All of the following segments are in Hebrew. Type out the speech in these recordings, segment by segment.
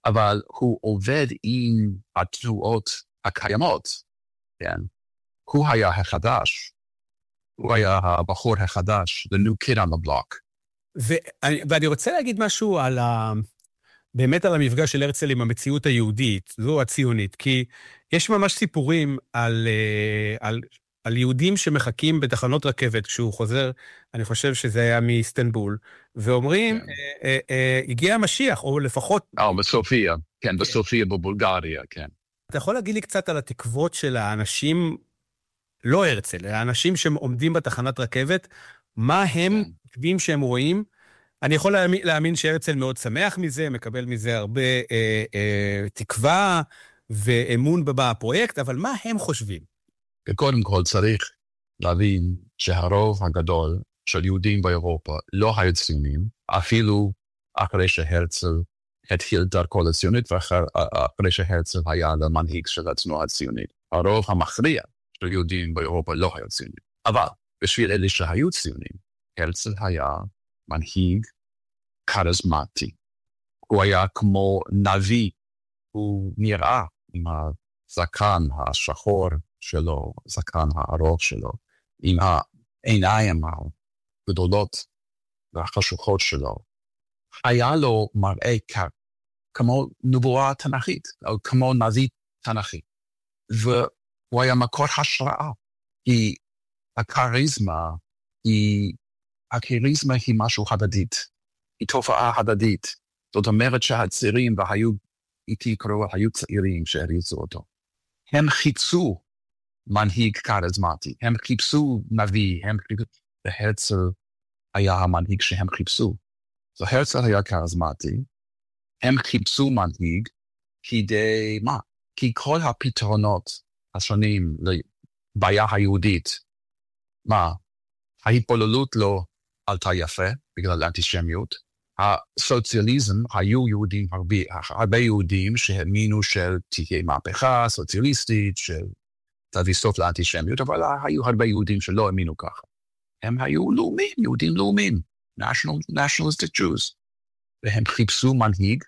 אבל הוא עובד עם התנועות הקיימות, כן? הוא היה החדש, הוא היה הבחור החדש, the new kid on the block. ואני רוצה להגיד משהו באמת על המפגש של הרצל עם המציאות היהודית, זו הציונית, כי יש ממש סיפורים על יהודים שמחכים בתחנות רכבת, כשהוא חוזר, אני חושב שזה היה מאיסטנבול, ואומרים, הגיע המשיח, או לפחות... בסופיה, כן, בסופיה בבולגריה, כן. אתה יכול להגיד לי קצת על התקוות של האנשים, לא הרצל, האנשים שעומדים בתחנת רכבת, מה הם תקווים שהם רואים? אני יכול להאמין שהרצל מאוד שמח מזה, מקבל מזה הרבה תקווה ואמון בפרויקט, אבל מה הם חושבים? קודם כל צריך להבין שהרוב הגדול של יהודים באירופה לא היו ציונים, אפילו אחרי שהרצל התחיל דרכו לציונית, ואחרי שהרצל היה למנהיג של התנועה הציונית. הרוב המכריע של יהודים באירופה לא היו ציונים. אבל בשביל אלה שהיו ציונים, הרצל היה מנהיג כריזמטי. הוא היה כמו נביא, הוא נראה עם הזקן השחור שלו, זקן הארוך שלו, עם העיניים הגדולות והחשוכות שלו. היה לו מראה כמו נבואה תנכית, או כמו נביא תנכי. והוא היה מקור השראה, כי הכריזמה היא משהו הדדית, היא תופעה הדדית. זאת אומרת שהצעירים, והיו איתי קרוא, היו צעירים שהריצו אותו. הם חיפשו מנהיג כריזמטי, הם חיפשו נביא, והרצל היה המנהיג שהם חיפשו. אז הרצל היה כריזמטי, הם חיפשו מנהיג כדי מה? כי כל הפתרונות השונים לבעיה היהודית, מה? ההתבוללות לא עלתה יפה בגלל האנטישמיות, הסוציאליזם, היו יהודים, הרבה יהודים שהאמינו שתהיה מהפכה סוציאליסטית, שתביא סוף לאנטישמיות, אבל היו הרבה יהודים שלא האמינו ככה. הם היו לאומיים, יהודים לאומיים, nationalistic Jews, והם חיפשו מנהיג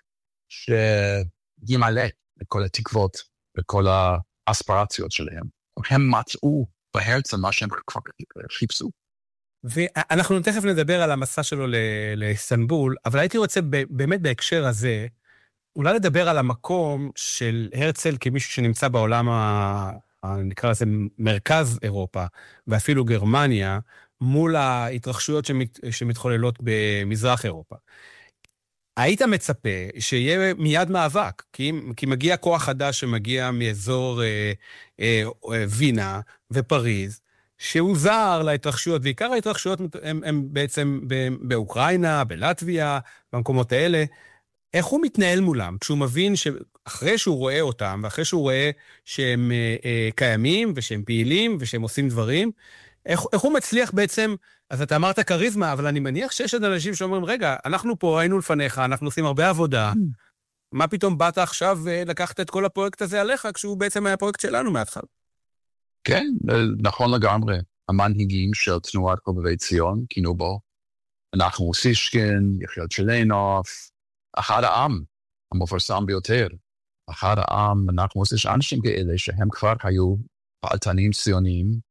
שימלא את כל התקוות וכל האספירציות שלהם. הם מצאו בהרצל מה שהם כבר חיפשו. ואנחנו תכף נדבר על המסע שלו לאיסטנבול, אבל הייתי רוצה באמת בהקשר הזה, אולי לדבר על המקום של הרצל כמישהו שנמצא בעולם, נקרא לזה מרכז אירופה, ואפילו גרמניה, מול ההתרחשויות שמתחוללות במזרח אירופה. היית מצפה שיהיה מיד מאבק, כי מגיע כוח חדש שמגיע מאזור וינה ופריז, שהוא זר להתרחשויות, ועיקר ההתרחשויות הם בעצם באוקראינה, בלטביה, במקומות האלה. איך הוא מתנהל מולם? כשהוא מבין שאחרי שהוא רואה אותם, ואחרי שהוא רואה שהם קיימים, ושהם פעילים, ושהם עושים דברים, איך הוא מצליח בעצם, אז אתה אמרת כריזמה, אבל אני מניח שיש עוד אנשים שאומרים, רגע, אנחנו פה היינו לפניך, אנחנו עושים הרבה עבודה, מה פתאום באת עכשיו ולקחת את כל הפרויקט הזה עליך, כשהוא בעצם היה פרויקט שלנו מההתחלה? כן, נכון לגמרי. המנהיגים של תנועת חובבי ציון, כינו בו, אנחנו אוסישקין, יחיאל צ'לנוף, אחד העם המפורסם ביותר, אחד העם, אנחנו יש אנשים כאלה שהם כבר היו פעלתנים ציוניים,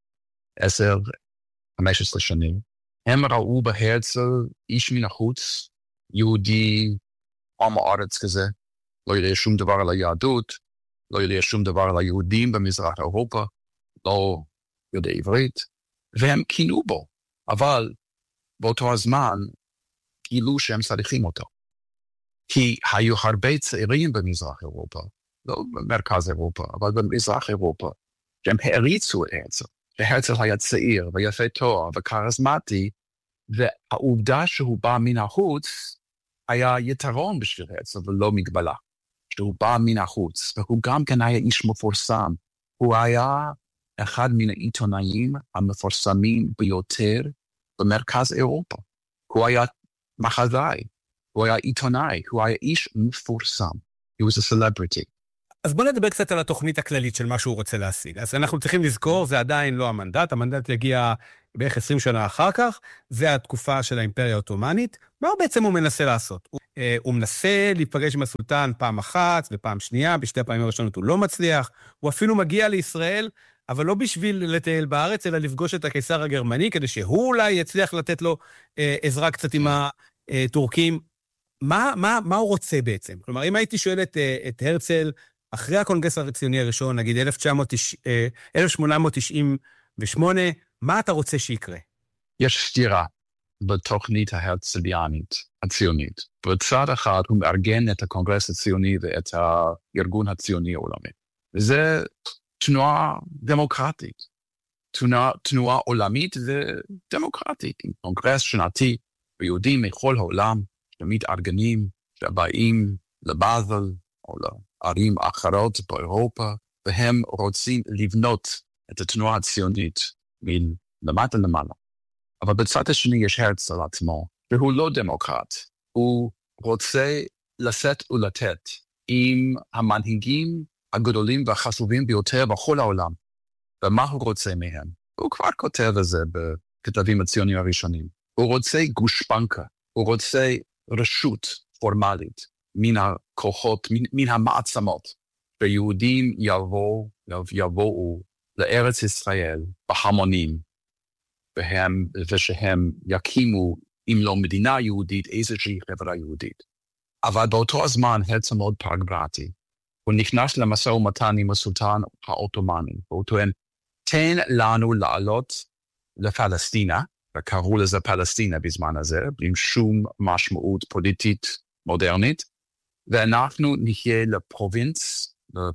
10-15 שנים, הם ראו בהרצל איש מן החוץ, יהודי, עם הארץ כזה, לא יודע שום דבר על היהדות, לא יודע שום דבר על היהודים במזרח אירופה, לא יודע עברית, והם כינו בו, אבל באותו הזמן גילו שהם צריכים אותו. כי היו הרבה צעירים במזרח אירופה, לא במרכז אירופה, אבל במזרח אירופה, שהם העריצו את הרצל. והרצל היה צעיר ויפה תואר וכריזמטי, והעובדה שהוא בא מן החוץ היה יתרון בשביל הרצל ולא מגבלה. שהוא בא מן החוץ, והוא גם כן היה איש מפורסם. הוא היה אחד מן העיתונאים המפורסמים ביותר במרכז אירופה. הוא היה מחזאי, הוא היה עיתונאי, הוא היה איש מפורסם. He was a celebrity. אז בוא נדבר קצת על התוכנית הכללית של מה שהוא רוצה להשיג. אז אנחנו צריכים לזכור, זה עדיין לא המנדט, המנדט יגיע בערך 20 שנה אחר כך, זה התקופה של האימפריה האוטומנית. מה בעצם הוא מנסה לעשות? הוא מנסה להיפגש עם הסולטן פעם אחת ופעם שנייה, בשתי הפעמים הראשונות הוא לא מצליח, הוא אפילו מגיע לישראל, אבל לא בשביל לטייל בארץ, אלא לפגוש את הקיסר הגרמני, כדי שהוא אולי יצליח לתת לו עזרה קצת עם הטורקים. מה הוא רוצה בעצם? כלומר, אם הייתי שואל את הרצל, אחרי הקונגרס הציוני הראשון, נגיד 1898, מה אתה רוצה שיקרה? יש סתירה בתוכנית ההרצליאנית, הציונית. בצד אחד הוא מארגן את הקונגרס הציוני ואת הארגון הציוני העולמי. וזה תנועה דמוקרטית, תנועה עולמית ודמוקרטית, עם קונגרס שנתי ויהודים מכל העולם שמתארגנים, שבאים לבאזל או לערים אחרות באירופה, והם רוצים לבנות את התנועה הציונית מלמטה למעלה. אבל בצד השני יש הרצל עצמו, והוא לא דמוקרט. הוא רוצה לשאת ולתת עם המנהיגים הגדולים והחשובים ביותר בכל העולם. ומה הוא רוצה מהם? הוא כבר כותב את זה בכתבים הציוניים הראשונים. הוא רוצה גושפנקה, הוא רוצה רשות פורמלית מן הכוחות, מן המעצמות, ויהודים יבואו לארץ ישראל בהמונים, ושהם יקימו, אם לא מדינה יהודית, איזושהי חברה יהודית. אבל באותו הזמן הרצל מאוד פרגמטי. הוא נכנס למשא ומתן עם הסולטן העות'מאני, והוא טוען, תן לנו לעלות לפלסטינה, וקראו לזה פלסטינה בזמן הזה, בלי שום משמעות פוליטית מודרנית, ואנחנו נחיה לפרובינס,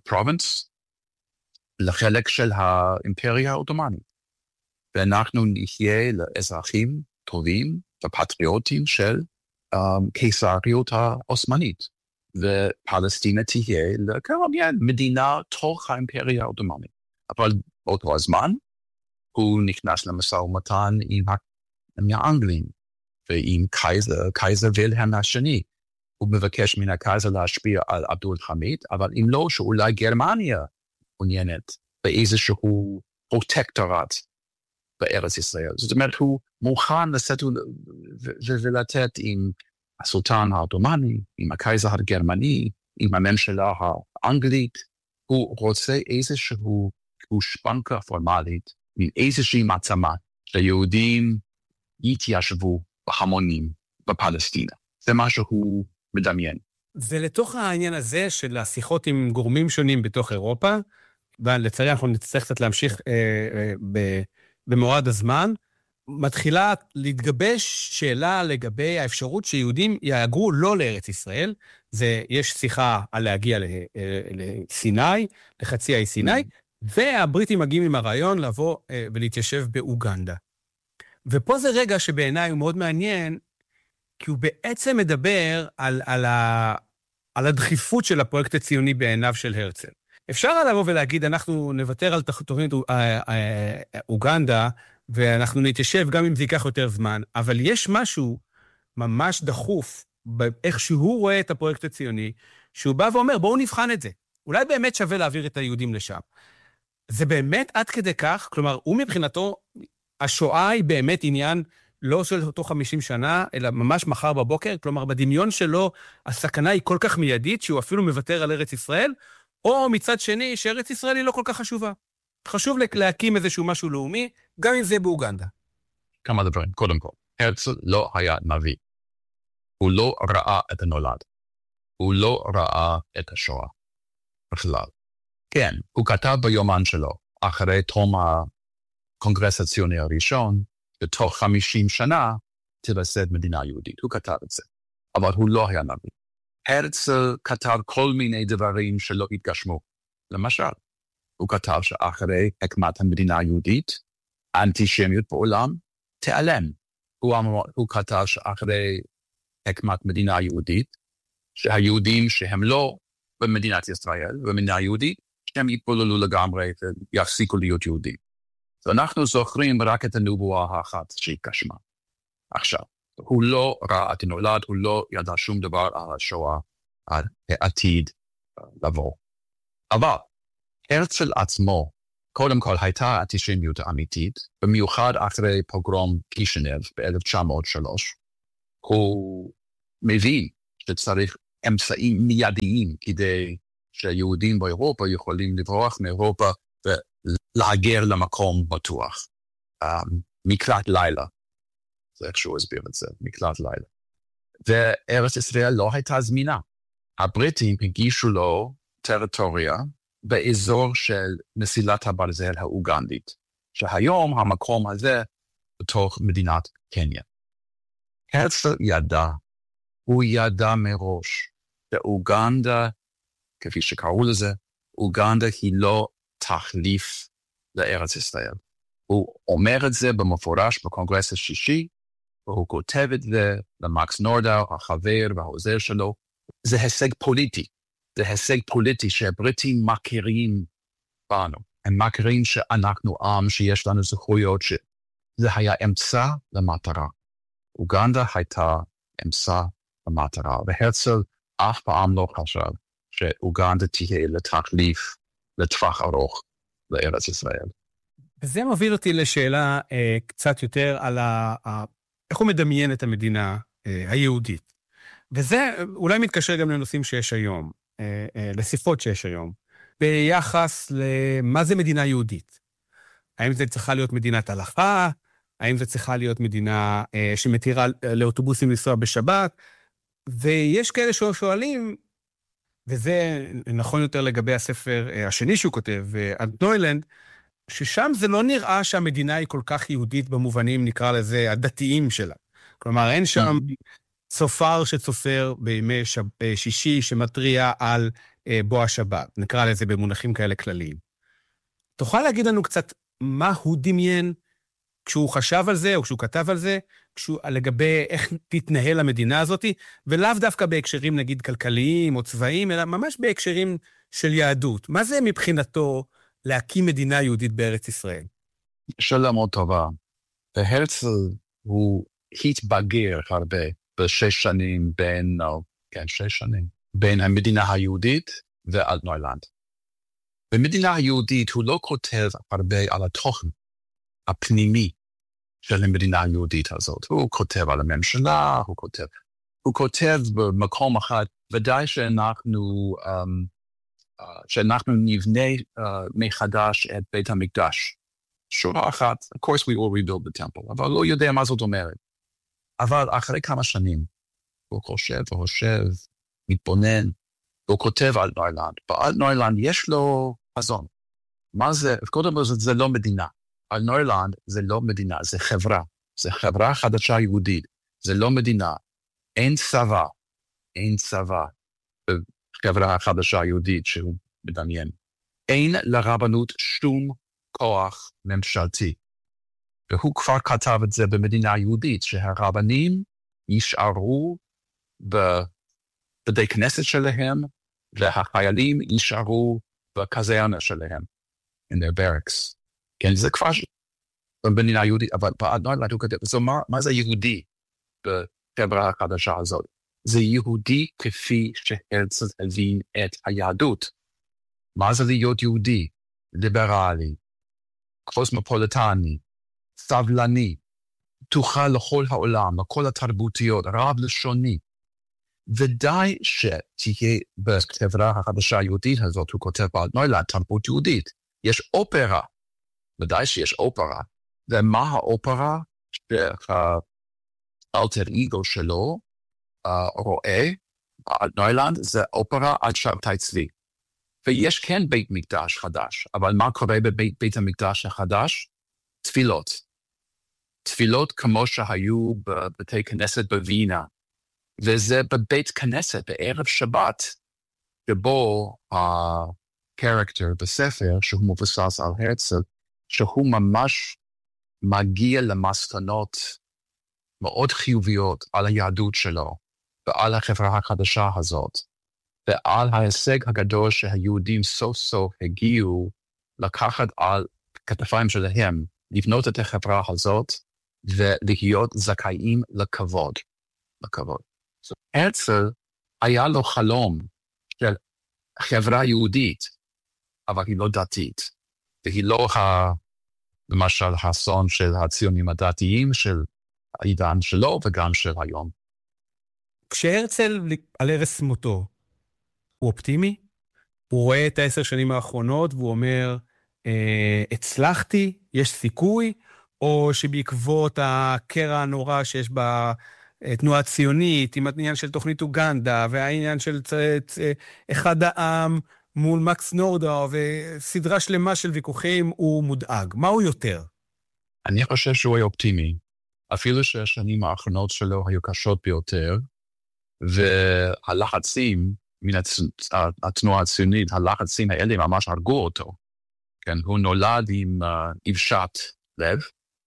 לחלק של האימפריה העות'מאנית. ואנחנו נחיה לאזרחים טובים ופטריוטים של קיסריות העות'מאנית. ופלסטינה תהיה מדינה תוך האימפריה העות'מאנית. אבל באותו הזמן הוא נכנס למשא ומתן עם האנגלים ועם קייזר וילהלם השני. הוא מבקש מן הקייזר להשפיע על עבדול חמיד, אבל אם לא, שאולי גרמניה מעוניינת באיזשהו פרוטקטורט בארץ ישראל. זאת אומרת, הוא מוכן לשאת ולתת עם הסולטן העות'מאני, עם הקייזר הגרמני, עם הממשלה האנגלית. הוא רוצה איזשהו גושפנקה פורמלית, עם איזושהי מעצמה, שיהודים יתיישבו בהמונים בפלסטינה. זה מה שהוא מדמיין. ולתוך העניין הזה של השיחות עם גורמים שונים בתוך אירופה, ולצערי אנחנו נצטרך קצת להמשיך במועד הזמן, מתחילה להתגבש שאלה לגבי האפשרות שיהודים יהגרו לא לארץ ישראל. יש שיחה על להגיע לסיני, לחצי האי סיני, והבריטים מגיעים עם הרעיון לבוא ולהתיישב באוגנדה. ופה זה רגע שבעיניי הוא מאוד מעניין, כי הוא בעצם מדבר על הדחיפות של הפרויקט הציוני בעיניו של הרצל. אפשר לבוא ולהגיד, אנחנו נוותר על תוכנית אוגנדה, ואנחנו נתיישב גם אם זה ייקח יותר זמן, אבל יש משהו ממש דחוף, באיך שהוא רואה את הפרויקט הציוני, שהוא בא ואומר, בואו נבחן את זה. אולי באמת שווה להעביר את היהודים לשם. זה באמת עד כדי כך, כלומר, הוא מבחינתו, השואה היא באמת עניין לא של אותו 50 שנה, אלא ממש מחר בבוקר, כלומר, בדמיון שלו, הסכנה היא כל כך מיידית, שהוא אפילו מוותר על ארץ ישראל, או מצד שני, שארץ ישראל היא לא כל כך חשובה. חשוב להקים איזשהו משהו לאומי, גם אם זה באוגנדה. כמה דברים. קודם כל, הרצל לא היה נביא. הוא לא ראה את הנולד. הוא לא ראה את השואה בכלל. כן, הוא כתב ביומן שלו, אחרי תום הקונגרס הציוני הראשון, בתוך 50 שנה, תיווסד מדינה יהודית. הוא כתב את זה. אבל הוא לא היה נביא. הרצל כתב כל מיני דברים שלא התגשמו. למשל, הוא כתב שאחרי הקמת המדינה היהודית, האנטישמיות בעולם תיעלם. הוא כתב שאחרי הקמת מדינה יהודית, שהיהודים שהם לא במדינת ישראל, במדינה יהודית, שהם יתבוללו לגמרי ויפסיקו להיות יהודים. ואנחנו זוכרים רק את הנבואה האחת שהתגשמה. עכשיו, הוא לא ראה את הנולד, הוא לא ידע שום דבר על השואה, על העתיד לבוא. אבל הרצל עצמו, קודם כל הייתה אנטישמיות אמיתית, במיוחד אחרי פוגרום קישינב ב-1903, הוא מבין שצריך אמצעים מיידיים כדי שיהודים באירופה יכולים לברוח מאירופה ולהגר למקום בטוח. מקלט לילה. זה איך שהוא הסביר את זה, מקלט לילה. וארץ ישראל לא הייתה זמינה. הבריטים הגישו לו טריטוריה באזור של מסילת הברזל האוגנדית, שהיום המקום הזה בתוך מדינת קניה. הרצל ידע, הוא ידע מראש, שאוגנדה, כפי שקראו לזה, אוגנדה היא לא תחליף לארץ ישראל. הוא אומר את זה במפורש בקונגרס השישי, והוא כותב את זה למקס נורדאו, החבר והעוזר שלו. זה הישג פוליטי. זה הישג פוליטי שהבריטים מכירים בנו. הם מכירים שאנחנו עם, שיש לנו זכויות, שזה היה אמצע למטרה. אוגנדה הייתה אמצע למטרה, והרצל אף פעם לא חשב שאוגנדה תהיה לתחליף לטווח ארוך לארץ ישראל. וזה מוביל אותי לשאלה קצת יותר על איך הוא מדמיין את המדינה היהודית. וזה אולי מתקשר גם לנושאים שיש היום, לשיחות שיש היום, ביחס למה זה מדינה יהודית. האם זה צריכה להיות מדינת הלכה? האם זה צריכה להיות מדינה שמתירה לאוטובוסים לנסוע בשבת? ויש כאלה ששואלים, וזה נכון יותר לגבי הספר השני שהוא כותב, אנטנוילנד, ששם זה לא נראה שהמדינה היא כל כך יהודית במובנים, נקרא לזה, הדתיים שלה. כלומר, אין שם צופר שצופר בימי שישי שמטריע על בוא השבת. נקרא לזה במונחים כאלה כלליים. תוכל להגיד לנו קצת מה הוא דמיין כשהוא חשב על זה, או כשהוא כתב על זה, לגבי איך תתנהל המדינה הזאת, ולאו דווקא בהקשרים נגיד כלכליים או צבאיים, אלא ממש בהקשרים של יהדות. מה זה מבחינתו להקים מדינה יהודית בארץ ישראל? שאלה מאוד טובה. והרצל הוא התבגר הרבה ב6 שנים בין, 6 שנים, בין המדינה היהודית ואלטנוילנד. במדינה היהודית הוא לא כותב הרבה על התוכן הפנימי של המדינה היהודית הזאת. הוא כותב על הממשלה, הוא כותב במקום אחד, ודאי שאנחנו נבנה מחדש את בית המקדש. שורה אחת, of course we will rebuild the temple, אבל לא יודע מה זאת אומרת. אבל אחרי כמה שנים, הוא חושב, מתבונן, הוא כותב על אלטנוילנד. באלטנוילנד יש לו חזון. מה זה? קודם כל זה לא מדינה. אלטנוילנד זה לא מדינה, זה חברה. זה חברה חדשה יהודית. זה לא מדינה. אין צבא. חברה חדשה יהודית שהוא מדמיין. אין לרבנות שום כוח ממשלתי. והוא כבר כתב את זה במדינה יהודית, שהרבנים יישארו בבתי כנסת שלהם, והחיילים יישארו בקזרנה שלהם, in their barracks. כן, זה כבר במדינה יהודית, אבל באלטנוילנד הוא כתב, so מה זה יהודי בחברה החדשה הזאת? זה יהודי כפי שהרצל הבין את היהדות. מה זה להיות יהודי? ליברלי, קוסמופוליטני, סבלני, פתוחה לכל העולם, לכל התרבותיות, רב לשוני. ודי שתהיה בחברה החדשה היהודית הזאת, הוא כותב באלטנוילנד, תרבות יהודית. יש אופרה, ודאי שיש אופרה. ומה האופרה שהאלטר אגו שלו רואה באלטנוילנד, זה אופרה על שבתאי צבי. ויש כן בית מקדש חדש, אבל מה קורה בבית המקדש החדש? תפילות כמו שהיו בבתי כנסת בווינה, וזה בבית כנסת בערב שבת, שבו הקרקטר בספר, שהוא מבוסס על הרצל, שהוא ממש מגיע למסקנות מאוד חיוביות על היהדות שלו, ועל החברה החדשה הזאת, ועל ההישג הגדול שהיהודים סוף סוף הגיעו לקחת על כתפיים שלהם, לבנות את החברה הזאת, ולהיות זכאים לכבוד. הרצל היה לו חלום של חברה יהודית, אבל היא לא דתית, והיא לא למשל האסון של הציונים הדתיים של העידן שלו וגם של היום. כשהרצל על ערש מותו, הוא אופטימי? הוא רואה את 10 שנים האחרונות והוא אומר, הצלחתי, יש סיכוי, או שבעקבות הקרע הנורא שיש בתנועה ציונית, עם העניין של תוכנית אוגנדה, והעניין של אחד העם מול מקס נורדאו, וסדרה שלמה של ויכוחים, הוא מודאג. מה הוא יותר? אני חושב שהוא היה אופטימי. אפילו שהשנים האחרונות שלו היו קשות ביותר, והלחצים מן התנועה הציונית, הלחצים האלה ממש הרגו אותו. כן, הוא נולד עם אבשת לב,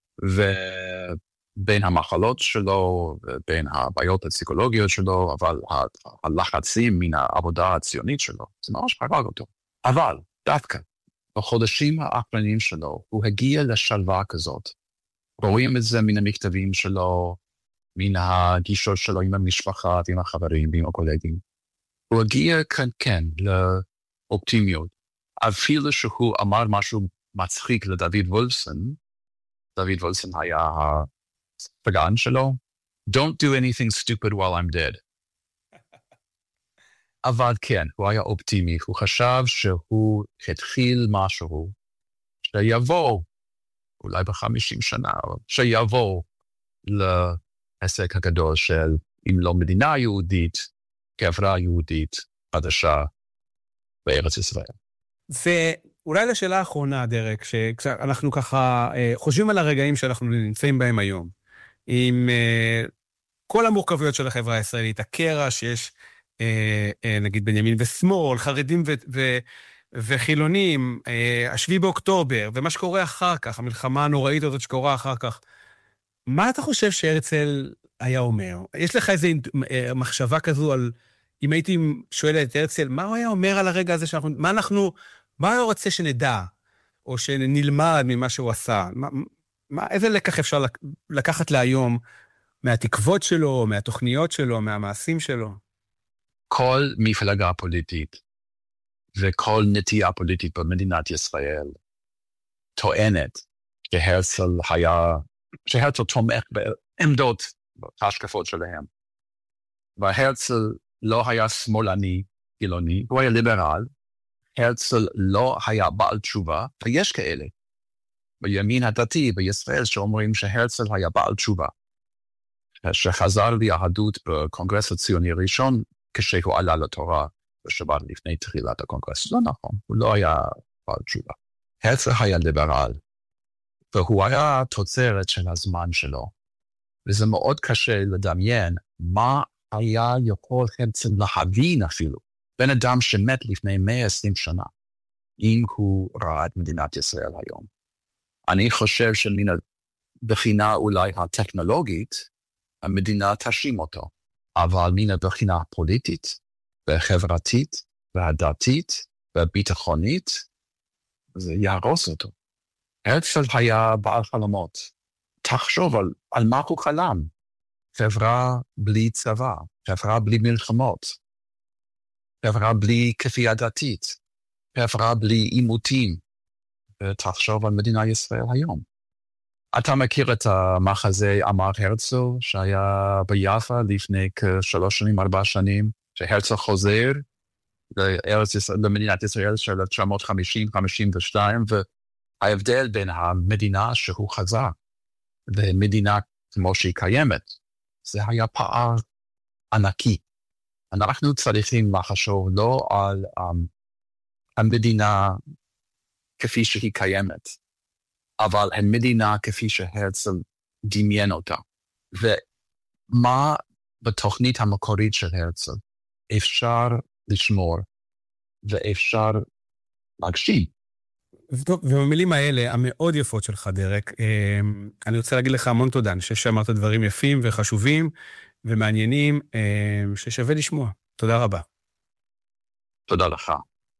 ובין המחלות שלו, בין הבעיות הפסיכולוגיות שלו, אבל הלחצים מן העבודה הציונית שלו, זה ממש הרג אותו. אבל דווקא בחודשים האחרונים שלו, הוא הגיע לשלווה כזאת. רואים את זה מן המכתבים שלו, מן הגישות שלו עם המשפחה, עם החברים, עם הקולגים. הוא הגיע כן לאופטימיות. אפילו שהוא אמר משהו מצחיק לדוד וולפסון, דוד וולפסון היה הפגן שלו, Don't do anything stupid while I'm dead. אבל כן, הוא היה אופטימי, הוא חשב שהוא התחיל משהו, שיבוא, אולי ב50 שנה, שיבוא להישג הגדול של, אם לא מדינה יהודית, חברה יהודית חדשה בארץ ישראל. ואולי לשאלה האחרונה, דרק, כשאנחנו ככה חושבים על הרגעים שאנחנו נמצאים בהם היום, עם כל המורכבויות של החברה הישראלית, הקרע שיש, נגיד בנימין ושמאל, חרדים וחילונים, 7 באוקטובר, ומה שקורה אחר כך, המלחמה הנוראית הזאת שקורה אחר כך, מה אתה חושב שהרצל היה אומר? יש לך איזו מחשבה כזו על, אם הייתי שואל את הרצל, מה הוא היה אומר על הרגע הזה שאנחנו, מה הוא רוצה שנדע, או שנלמד ממה שהוא עשה? איזה לקח אפשר לקחת להיום מהתקוות שלו, מהתוכניות שלו, מהמעשים שלו? כל מפלגה פוליטית וכל נטייה פוליטית במדינת ישראל טוענת שהרצל תומך בעמדות ההשקפות שלהם. והרצל לא היה שמאלני, חילוני, הוא היה ליברל. הרצל לא היה בעל תשובה, ויש כאלה בימין הדתי בישראל שאומרים שהרצל היה בעל תשובה. שחזר ליהדות בקונגרס הציוני הראשון, כשהוא עלה לתורה בשבת לפני תחילת הקונגרס. לא נכון, הוא לא היה בעל תשובה. הרצל היה ליברל, והוא היה תוצרת של הזמן שלו. וזה מאוד קשה לדמיין מה היה יכול הרצל להבין אפילו. בן אדם שמת לפני 120 שנה, אם הוא ראה את מדינת ישראל היום. אני חושב שמן הבחינה אולי הטכנולוגית, המדינה תשים אותו, אבל מן הבחינה הפוליטית, והחברתית, והדתית, והביטחונית, זה יהרוס אותו. הרצל היה בעל חלומות. תחשוב על מה הוא חלם. חברה בלי צבא, חברה בלי מלחמות, חברה בלי כפייה דתית, חברה בלי עימותים, ותחשוב על מדינת ישראל היום. אתה מכיר את המחזה אמר הרצל, שהיה ביפו לפני 3 שנים, 4 שנים, שהרצל חוזר למדינת ישראל של 1950-52, וההבדל בין המדינה שהוא חזר, ומדינה כמו שהיא קיימת, זה היה פער ענקי. אנחנו צריכים לחשוב לא על המדינה כפי שהיא קיימת, אבל המדינה כפי שהרצל דמיין אותה. ומה בתוכנית המקורית של הרצל אפשר לשמור ואפשר להגשים. טוב, ובמילים האלה, המאוד יפות שלך, דרק, אני רוצה להגיד לך המון תודה. אני חושב שאמרת דברים יפים וחשובים ומעניינים, ששווה לשמוע. תודה רבה. תודה לך.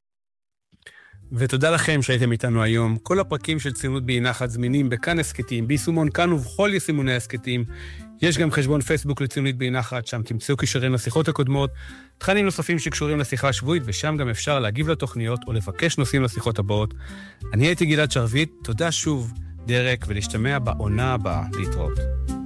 ותודה לכם שהייתם איתנו היום. כל הפרקים של ציונות באי נחת זמינים בכאן הסקטים, ביישומון כאן ובכל יישומוני הסקטים. יש גם חשבון פייסבוק לציונות באי נחת, שם תמצאו קישורים לשיחות הקודמות, תכנים נוספים שקשורים לשיחה השבועית, ושם גם אפשר להגיב לתוכניות או לבקש נושאים לשיחות הבאות. אני הייתי גלעד שרביט, תודה שוב, דרק, ולהשתמע בעונה הבאה. להתראות.